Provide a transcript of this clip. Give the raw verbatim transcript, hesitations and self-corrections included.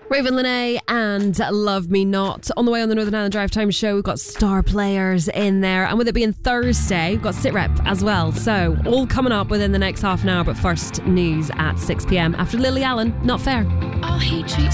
Raven Lene and Love Me Not. On the way on the Northern Ireland Drive Time show, we've got star players in there. And with it being Thursday, we've got SitRep as well. So, all coming up within the next half an hour. But first, news at six p.m. after Lily Allen. Not fair. Oh, he treats